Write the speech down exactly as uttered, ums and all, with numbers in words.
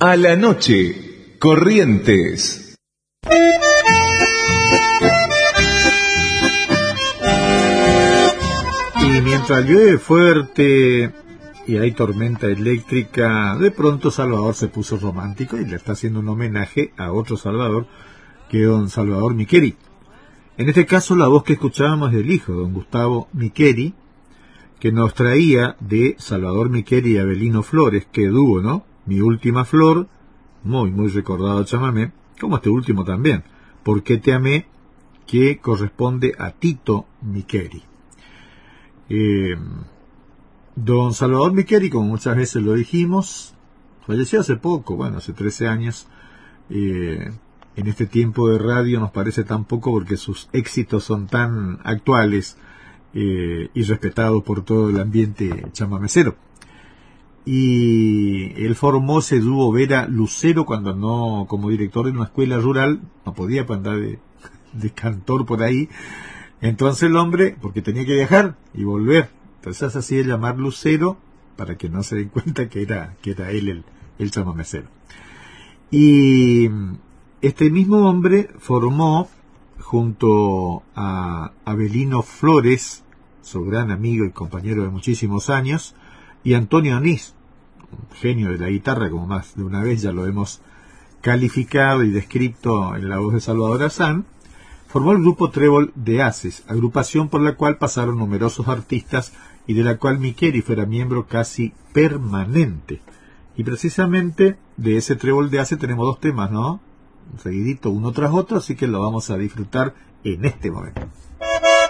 A la noche, Corrientes. Y mientras llueve fuerte y hay tormenta eléctrica, de pronto Salvador se puso romántico y le está haciendo un homenaje a otro Salvador, que es don Salvador Miqueri. En este caso la voz que escuchábamos es del hijo, don Gustavo Miqueri, que nos traía de Salvador Miqueri y Abelino Flores, que dúo, ¿no? Mi última flor, muy, muy recordado chamamé, como este último también, ¿Por qué te amé?, que corresponde a Tito Miqueri. Eh, don Salvador Miqueri, como muchas veces lo dijimos, falleció hace poco, bueno, hace trece años. Eh, en este tiempo de radio nos parece tan poco porque sus éxitos son tan actuales eh, y respetados por todo el ambiente chamamecero. Y él formó ese dúo Vera Lucero cuando no, como director de una escuela rural, no podía andar de, de cantor por ahí. Entonces el hombre, porque tenía que viajar y volver, entonces hacía llamar Lucero para que no se den cuenta que era, que era él el, el chamamecero. Y este mismo hombre formó, junto a Abelino Flores, su gran amigo y compañero de muchísimos años, y Antonio Anís, un genio de la guitarra, como más de una vez ya lo hemos calificado y descrito en la voz de Salvador Azán, formó el grupo Trébol de Haces, agrupación por la cual pasaron numerosos artistas y de la cual Miqueri fuera miembro casi permanente. Y precisamente de ese Trébol de Haces tenemos dos temas, ¿no? Seguidito, uno tras otro, así que lo vamos a disfrutar en este momento.